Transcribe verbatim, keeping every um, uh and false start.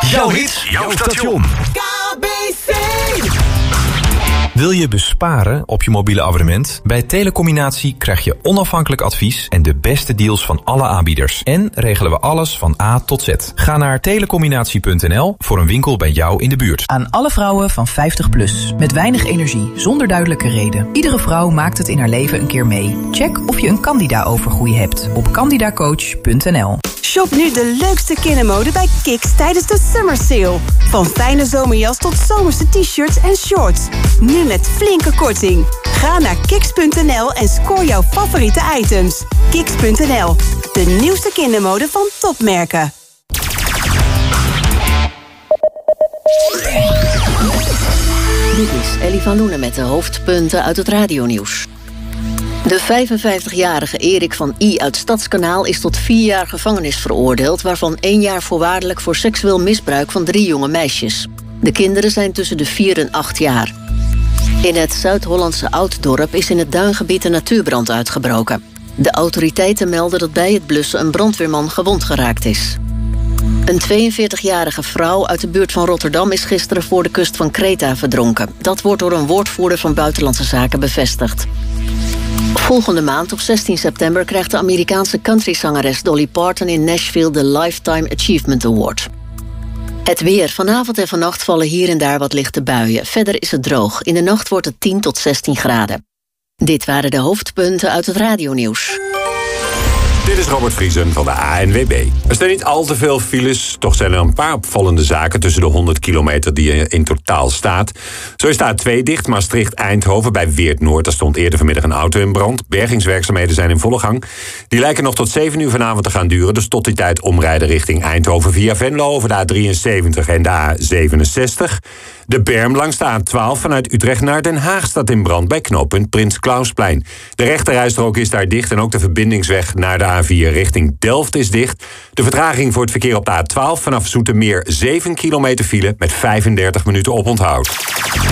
Jouw hits, jouw station. K B C. Wil je besparen op je mobiele abonnement? Bij Telecombinatie krijg je onafhankelijk advies en de beste deals van alle aanbieders. En regelen we alles van A tot Z. Ga naar telecombinatie punt n l voor een winkel bij jou in de buurt. Aan alle vrouwen van vijftig plus. Met weinig energie, zonder duidelijke reden. Iedere vrouw maakt het in haar leven een keer mee. Check of je een Candida-overgroei hebt op candidacoach punt n l. Shop nu de leukste kindermode bij Kiks tijdens de Summer Sale. Van fijne zomerjas tot zomerse t-shirts en shorts. Nu met flinke korting. Ga naar kiks punt n l en scoor jouw favoriete items. kiks punt n l, de nieuwste kindermode van topmerken. Dit is Ellie van Loenen met de hoofdpunten uit het radionieuws. De vijfenvijftigjarige Erik van I uit Stadskanaal is tot vier jaar gevangenis veroordeeld, waarvan één jaar voorwaardelijk voor seksueel misbruik van drie jonge meisjes. De kinderen zijn tussen de vier en acht jaar. In het Zuid-Hollandse Ouddorp is in het duingebied een natuurbrand uitgebroken. De autoriteiten melden dat bij het blussen een brandweerman gewond geraakt is. Een tweeënveertigjarige vrouw uit de buurt van Rotterdam is gisteren voor de kust van Kreta verdronken. Dat wordt door een woordvoerder van Buitenlandse Zaken bevestigd. Volgende maand op zestien september krijgt de Amerikaanse countryzangeres Dolly Parton in Nashville de Lifetime Achievement Award. Het weer. Vanavond en vannacht vallen hier en daar wat lichte buien. Verder is het droog. In de nacht wordt het tien tot zestien graden. Dit waren de hoofdpunten uit het radionieuws. Dit is Robert Vriesen van de A N W B. Er staan niet al te veel files, toch zijn er een paar opvallende zaken tussen de honderd kilometer die er in totaal staat. Zo is de A twee dicht, Maastricht-Eindhoven bij Weert-Noord. Daar stond eerder vanmiddag een auto in brand. Bergingswerkzaamheden zijn in volle gang. Die lijken nog tot zeven uur vanavond te gaan duren, dus tot die tijd omrijden richting Eindhoven via Venlo over de A drieënzeventig en de A zevenenzestig. De berm langs de A twaalf vanuit Utrecht naar Den Haag staat in brand bij knooppunt Prins Klausplein. De rechterrijstrook is daar dicht en ook de verbindingsweg naar de A vier richting Delft is dicht. De vertraging voor het verkeer op de A twaalf vanaf Zoetermeer zeven kilometer file met vijfendertig minuten oponthoud.